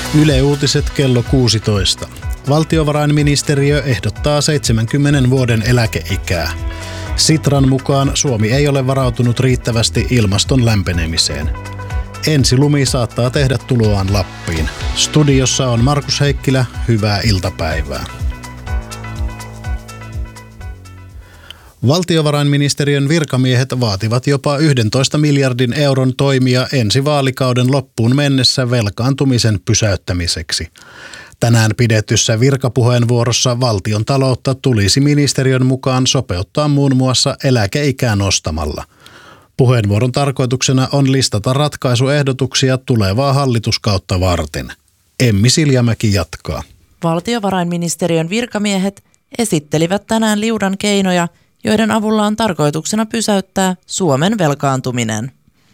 Yle Uutiset kello 16. Valtiovarainministeriö ehdottaa 70 vuoden eläkeikää. Sitran mukaan Suomi ei ole varautunut riittävästi ilmaston lämpenemiseen. Ensilumi saattaa tehdä tuloaan Lappiin. Studiossa on Markus Heikkilä. Hyvää iltapäivää. Valtiovarainministeriön virkamiehet vaativat jopa 11 miljardin euron toimia ensi vaalikauden loppuun mennessä velkaantumisen pysäyttämiseksi. Tänään pidetyssä virkapuheenvuorossa valtion taloutta tulisi ministeriön mukaan sopeuttaa muun muassa eläkeikää nostamalla. Puheenvuoron tarkoituksena on listata ratkaisuehdotuksia tulevaa hallituskautta varten. Emmi Siljamäki jatkaa. Valtiovarainministeriön virkamiehet esittelivät tänään liudan keinoja, joiden avulla on tarkoituksena pysäyttää Suomen velkaantuminen.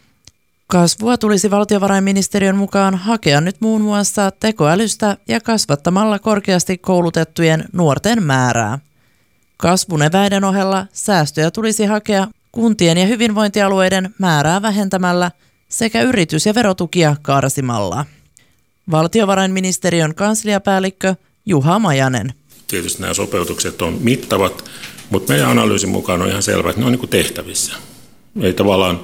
Kasvua tulisi valtiovarainministeriön mukaan hakea nyt muun muassa tekoälystä ja kasvattamalla korkeasti koulutettujen nuorten määrää. Kasvun eväiden ohella säästöjä tulisi hakea kuntien ja hyvinvointialueiden määrää vähentämällä sekä yritys- ja verotukia karsimalla. Valtiovarainministeriön kansliapäällikkö Juha Majanen. Tietysti nämä sopeutukset on mittavat, mutta meidän analyysin mukaan on ihan selvä, että ne on niin kuin tehtävissä. Eli tavallaan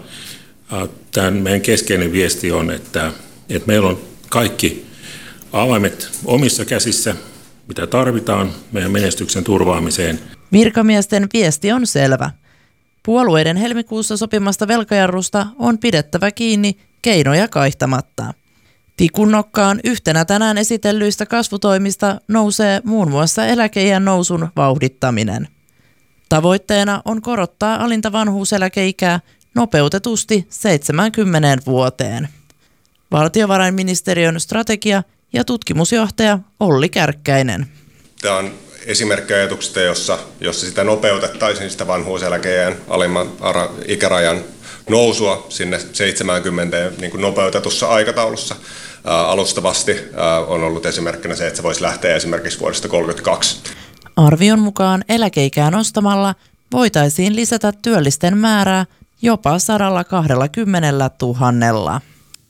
tämän meidän keskeinen viesti on, että meillä on kaikki avaimet omissa käsissä, mitä tarvitaan meidän menestyksen turvaamiseen. Virkamiesten viesti on selvä. Puolueiden helmikuussa sopimasta velkajarrusta on pidettävä kiinni keinoja kaihtamatta. Tikun nokkaan yhtenä tänään esitellyistä kasvutoimista nousee muun muassa eläkeiän nousun vauhdittaminen. Tavoitteena on korottaa alinta vanhuuseläkeikää nopeutetusti 70 vuoteen. Valtiovarainministeriön strategia- ja tutkimusjohtaja Olli Kärkkäinen. Tämä on esimerkki ajatuksesta, jossa sitä nopeutettaisiin sitä vanhuuseläkeiän alimman ikärajan nousua sinne 70 niin kuin nopeutetussa aikataulussa. Alustavasti on ollut esimerkkinä se, että se voisi lähteä esimerkiksi vuodesta 1932. Arvion mukaan eläkeikää nostamalla voitaisiin lisätä työllisten määrää jopa 120 000.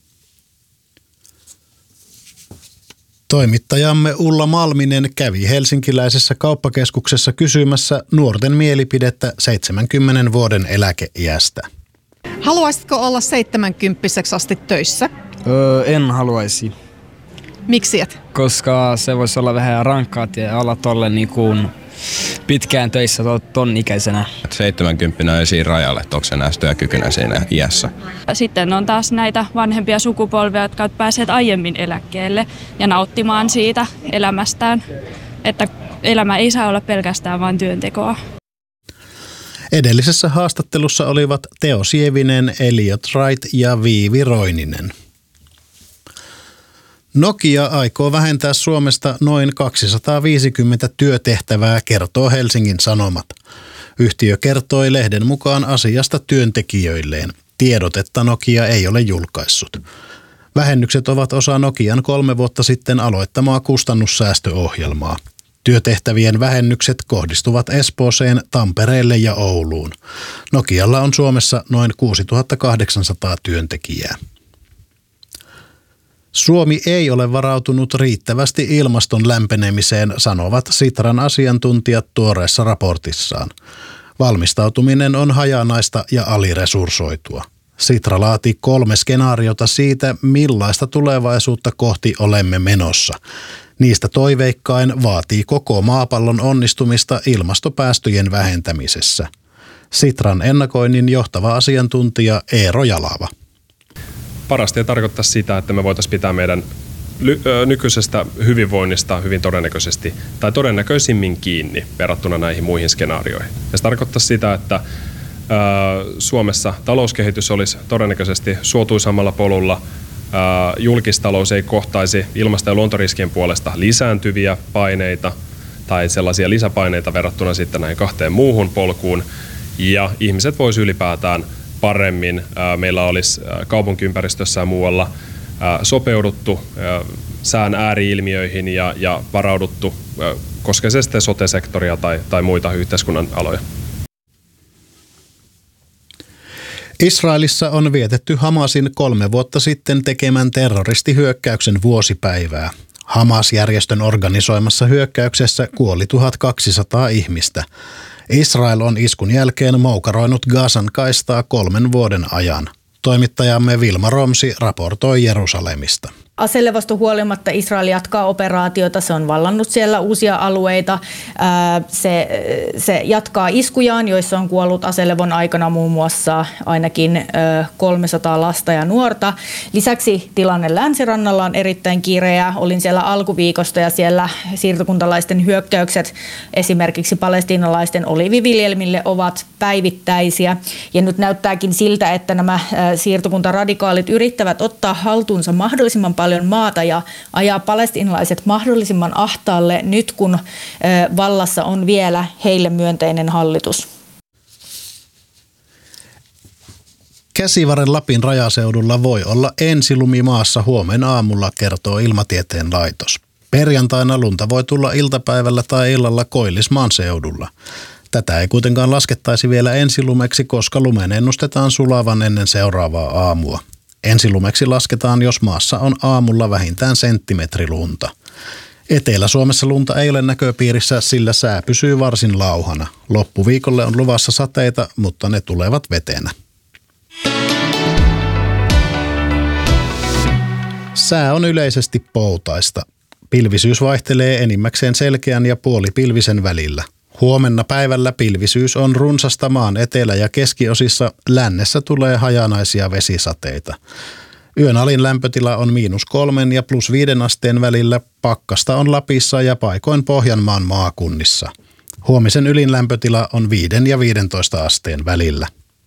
Toimittajamme Ulla Malminen kävi helsinkiläisessä kauppakeskuksessa kysymässä nuorten mielipidettä 70 vuoden eläkeiästä. Haluaisitko olla 70 asti töissä? En haluaisi. Miksi et? Koska se voisi olla vähän rankkaa ja olla tolle niin kuin pitkään töissä ton ikäisenä. 70 on siinä rajalle, että onko se enää työkykyinen siinä iässä. Sitten on taas näitä vanhempia sukupolvia, jotka ovat päässeet aiemmin eläkkeelle ja nauttimaan siitä elämästään. Että elämä ei saa olla pelkästään vain työntekoa. Edellisessä haastattelussa olivat Teo Sievinen, Elliot Wright ja Viivi Roininen. Nokia aikoo vähentää Suomesta noin 250 työtehtävää, kertoo Helsingin Sanomat. Yhtiö kertoi lehden mukaan asiasta työntekijöilleen. Tiedotetta Nokia ei ole julkaissut. Vähennykset ovat osa Nokian 3 vuotta sitten aloittamaa kustannussäästöohjelmaa. Työtehtävien vähennykset kohdistuvat Espooseen, Tampereelle ja Ouluun. Nokialla on Suomessa noin 6800 työntekijää. Suomi ei ole varautunut riittävästi ilmaston lämpenemiseen, sanovat Sitran asiantuntijat tuoreessa raportissaan. Valmistautuminen on hajanaista ja aliresursoitua. Sitra laati 3 skenaariota siitä, millaista tulevaisuutta kohti olemme menossa. Niistä toiveikkain vaatii koko maapallon onnistumista ilmastopäästöjen vähentämisessä. Sitran ennakoinnin johtava asiantuntija Eero Jalava. Parasta tarkoittaa sitä, että me voitaisiin pitää meidän nykyisestä hyvinvoinnista hyvin todennäköisesti tai todennäköisimmin kiinni verrattuna näihin muihin skenaarioihin. Ja se tarkoittaa sitä, että Suomessa talouskehitys olisi todennäköisesti suotuisammalla polulla, julkistalous ei kohtaisi ilmasto- ja luontoriskien puolesta lisääntyviä paineita tai sellaisia lisäpaineita verrattuna sitten näihin 2 muuhun polkuun, ja ihmiset voisi ylipäätään paremmin. Meillä olisi kaupunkiympäristössä ja muualla sopeuduttu sään ääriilmiöihin ja varauduttu, koskee se sitten sote-sektoria tai muita yhteiskunnan aloja. Israelissa on vietetty Hamasin 3 vuotta sitten tekemän terroristihyökkäyksen vuosipäivää. Hamas-järjestön organisoimassa hyökkäyksessä kuoli 1200 ihmistä. Israel on iskun jälkeen moukaroinut Gazan kaistaa 3 vuoden ajan. Toimittajamme Vilma Romsi raportoi Jerusalemista. Aselevosta huolimatta Israel jatkaa operaatiota, se on vallannut siellä uusia alueita, se jatkaa iskujaan, joissa on kuollut aselevon aikana muun muassa ainakin 300 lasta ja nuorta. Lisäksi tilanne länsirannalla on erittäin kireä. Olin siellä alkuviikosta ja siellä siirtokuntalaisten hyökkäykset esimerkiksi palestiinalaisten oliiviviljelmille ovat päivittäisiä. Ja nyt näyttääkin siltä, että nämä siirtokuntaradikaalit yrittävät ottaa haltuunsa mahdollisimman paljon maata ja ajaa palestiinalaiset mahdollisimman ahtaalle nyt, kun vallassa on vielä heille myönteinen hallitus. Käsivarren Lapin rajaseudulla voi olla ensilumi maassa huomenna aamulla, kertoo Ilmatieteen laitos. Perjantaina lunta voi tulla iltapäivällä tai illalla Koillismaan seudulla. Tätä ei kuitenkaan laskettaisi vielä ensilumeksi, koska lumen ennustetaan sulavan ennen seuraavaa aamua. Ensilumeksi lasketaan, jos maassa on aamulla vähintään senttimetri lunta. Etelä-Suomessa lunta ei ole näköpiirissä, sillä sää pysyy varsin lauhana. Loppuviikolle on luvassa sateita, mutta ne tulevat vetenä. Sää on yleisesti poutaista. Pilvisyys vaihtelee enimmäkseen selkeän ja puolipilvisen välillä. Huomenna päivällä pilvisyys on runsasta maan etelä- ja keskiosissa, lännessä tulee hajanaisia vesisateita. Yön alin lämpötila on -3 ja +5 asteen välillä, pakkasta on Lapissa ja paikoin Pohjanmaan maakunnissa. Huomisen ylin lämpötila on 5 ja 15 asteen välillä.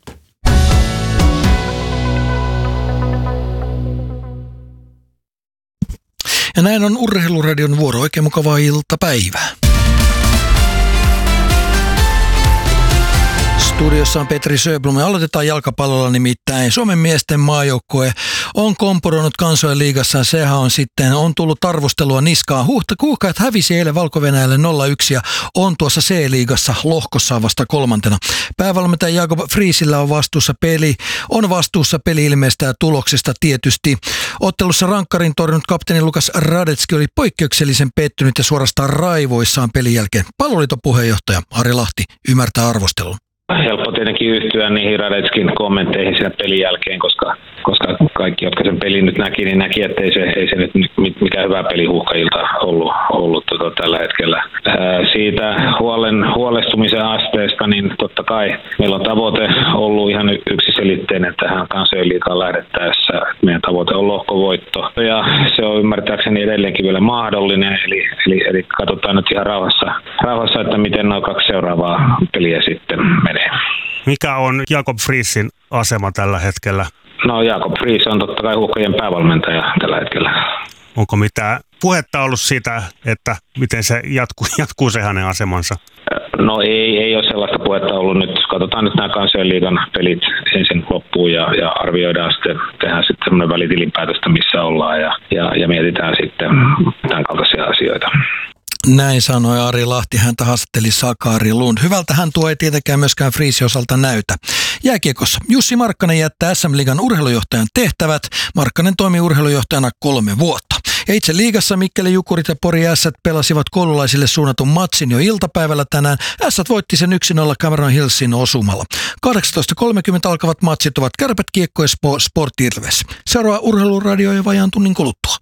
Ja näin on Urheiluradion vuoro. Oikein mukavaa iltapäivää. Studiossa on Petri Sjöblom ja aloitetaan jalkapallolla, nimittäin Suomen miesten maajoukkue on kompuroinut Kansainliigassa. Sehän on tullut arvostelua niskaan. Huuhkajat hävisi eilen Valko-Venäjälle 0-1 ja on tuossa C-liigassa lohkossaan vasta 3. Päävalmentaja Jakob Friisillä on vastuussa peli ilmeistä ja tuloksesta tietysti. Ottelussa rankkarin torjunut kapteeni Lukas Radetski oli poikkeuksellisen pettynyt ja suorastaan raivoissaan pelin jälkeen. Palloliiton puheenjohtaja Ari Lahti ymmärtää arvostelun. Helppo tietenkin yhtyä niihin Radetskin kommentteihin sen pelin jälkeen, koska kaikki, jotka sen pelin nyt näki, niin näki, että ei se nyt mikään hyvä peli Huuhkajilta ollut tällä hetkellä. Siitä huolestumisen asteesta, niin totta kai meillä on tavoite ollut ihan yksiselitteinen tähän Kansainliigaan lähdettäessä. Meidän tavoite on lohkovoitto ja se on ymmärtääkseni edelleenkin vielä mahdollinen, eli katsotaan nyt ihan rauhassa, että miten nuo 2 seuraavaa peliä sitten menee. Mikä on Jakob Friesin asema tällä hetkellä? No Jakob Fries on totta kai Huuhkajien päävalmentaja tällä hetkellä. Onko mitään puhetta ollut siitä, että miten se jatkuu se hänen asemansa? No ei ole sellaista puhetta ollut nyt. Katsotaan nyt nämä Kansainliigan pelit ensin loppuun ja arvioidaan sitten, tehdään sitten semmoinen välitilinpäätöstä, missä ollaan ja mietitään sitten tämän kaltaisia asioita. Näin sanoi Ari Lahti, häntä haastatteli Sakari Lund. Hyvältä hän tuo ei tietenkään myöskään Friesin osalta näytä. Jääkiekossa Jussi Markkanen jättää SM-liigan urheilujohtajan tehtävät. Markkanen toimi urheilujohtajana 3 vuotta. Ja itse liigassa Mikkeli Jukurit ja Pori Ässät pelasivat koululaisille suunnatun matsin jo iltapäivällä tänään. Ässät voitti sen 1-0 Cameron Hillsin osumalla. 18.30 alkavat matsit ovat Kärpät, Kiekko ja Sport Ilves. Seuraava Urheiluradio ja vajaan tunnin kuluttua.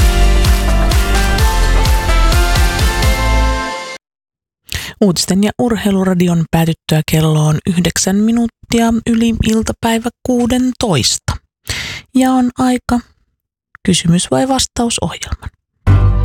Uutisten ja urheiluradion päätyttyä kello on 9 minuuttia yli iltapäivä 16. Ja on aika kysymys- vai vastausohjelman.